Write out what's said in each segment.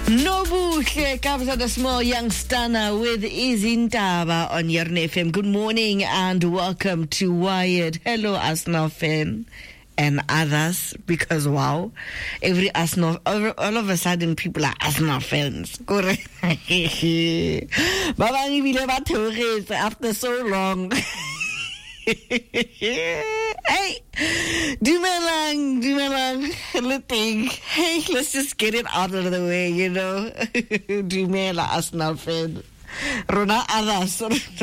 Nobuhle comes at a small young stunner with Izindaba on Yarn FM. Good morning and welcome to Wired. Hello, Arsenal fan and others, because wow, every Arsenal, all of a sudden people are Arsenal fans. Correct. After so long. Hey, Dumelang, hey, let's just get it out of the way, you know. Dumela, Arsenal fan. Rona others,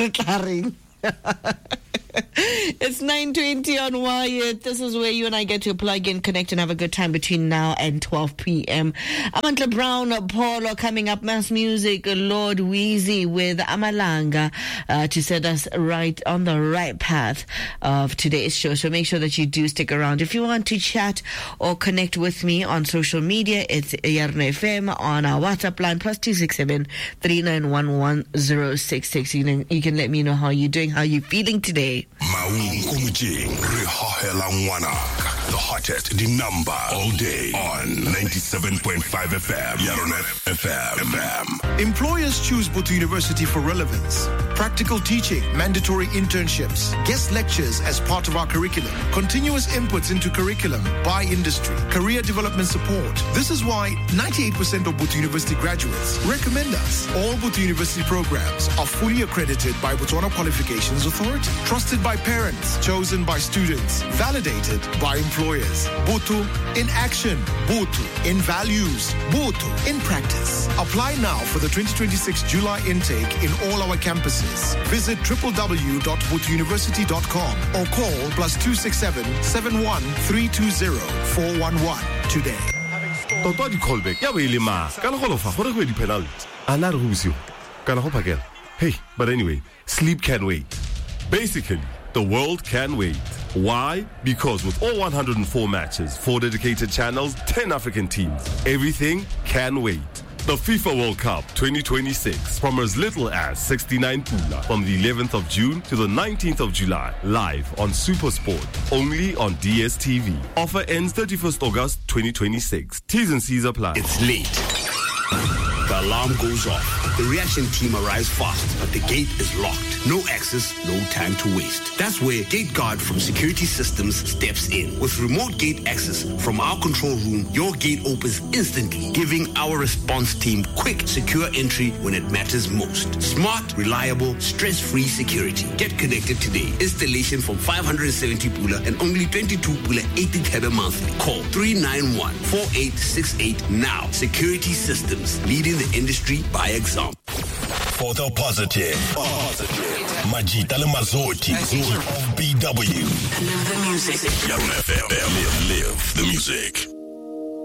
It's 9:20 on Wired. This is where you and I get to plug in, connect, and have a good time between now and 12 p.m. Amandla Brown, Polo coming up, mass music, Lord Weezy with Amalanga to set us right on the right path of today's show. So make sure that you do stick around. If you want to chat or connect with me on social media, it's Yarn FM on our WhatsApp line, +267 3911 066. You can let me know how you're doing, how you're feeling today. The hottest, the number all day on 97.5 FM. Yarn FM. Employers choose Botho University for relevance. Practical teaching, mandatory internships, guest lectures as part of our curriculum, continuous inputs into curriculum by industry, career development support. This is why 98% of Botho University graduates recommend us. All Botho University programs are fully accredited by Botswana Qualifications Authority, trusted by parents, chosen by students, validated by employers. Botho in action, Botho in values, Botho in practice. Apply now for the 2026 July intake in all our campuses. Visit www.bothouniversity.com or call +267 71 320 411 today. Toto di callback ya be ile ma kana go lofa gore go di penalty ana re go busio kana go phakela. Hey, but anyway, sleep can wait. Basically, the world can wait. Why? Because with all 104 matches, 4 dedicated channels, 10 African teams, everything can wait. The FIFA World Cup 2026 from as little as 69 pula from the 11th of June to the 19th of July, live on SuperSport, only on DSTV. Offer ends 31st August 2026. T's and C's apply. It's late. The alarm goes off. The reaction team arrives fast, but the gate is locked. No access, no time to waste. That's where Gate Guard from Security Systems steps in. With remote gate access from our control room, your gate opens instantly, giving our response team quick, secure entry when it matters most. Smart, reliable, stress-free security. Get connected today. Installation from 570 pula and only 22 pula 80 kb monthly. Call 391-4868 now. Security Systems, leading the industry by example. For the positive. Majita le Mazoti of BW. Live the music. Yarn FM. Live the music.